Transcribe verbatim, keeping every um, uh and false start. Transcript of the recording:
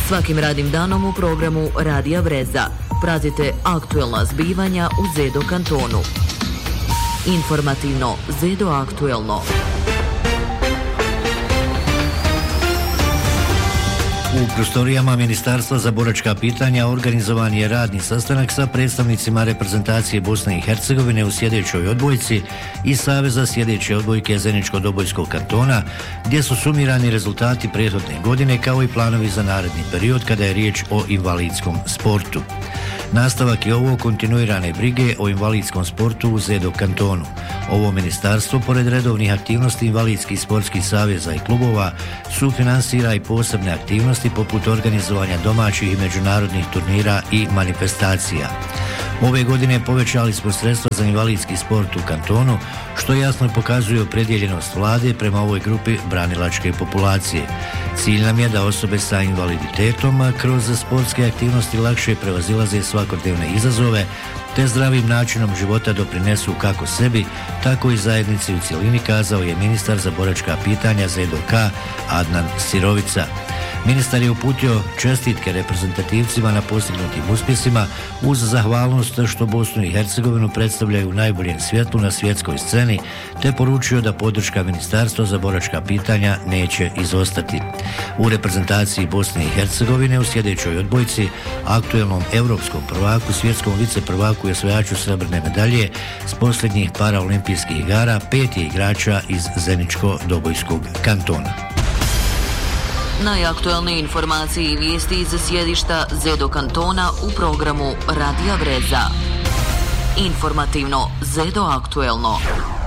Svakim radnim danom u programu Radija Breza pratite aktuelna zbivanja u Zedo kantonu. Informativno Zedo aktuelno. U prostorijama Ministarstva za boračka pitanja organizovan je radni sastanak sa predstavnicima reprezentacije Bosne i Hercegovine u sjedećoj odbojci i Saveza sjedeće odbojke Zeničko-Dobojskog kantona, gdje su sumirani rezultati prethodne godine kao i planovi za naredni period kada je riječ o invalidskom sportu. Nastavak je ovo kontinuirane brige o invalidskom sportu u Zedo kantonu. Ovo ministarstvo, pored redovnih aktivnosti invalidskih sportskih saveza i klubova, sufinansira i posebne aktivnosti poput organizovanja domaćih i međunarodnih turnira i manifestacija. Ove godine povećali smo sredstva za invalidski sport u kantonu, što jasno pokazuje opredjeljenost vlade prema ovoj grupi branilačke populacije. Cilj nam je da osobe sa invaliditetom kroz sportske aktivnosti lakše prevazilaze svakodnevne izazove, te zdravim načinom života doprinesu kako sebi, tako i zajednici u cjelini, kazao je ministar za boračka pitanja Z D O K Adnan Sirovica. Ministar je uputio čestitke reprezentativcima na postignutim uspjesima uz zahvalnost što Bosnu i Hercegovinu predstavljaju u najboljem svjetlu na svjetskoj sceni, te poručio da podrška Ministarstva za boračka pitanja neće izostati. U reprezentaciji Bosne i Hercegovine u sljedećoj odbojci, aktuelnom europskom prvaku, svjetskom viceprvaku i osvajaču srebrne medalje s posljednjih paraolimpijskih igara, pet je igrača iz Zeničko-Dobojskog kantona. Najaktuelnije informacije i vijesti iz sjedišta Zedo kantona u programu Radija Breza. Informativno Zedo aktuelno.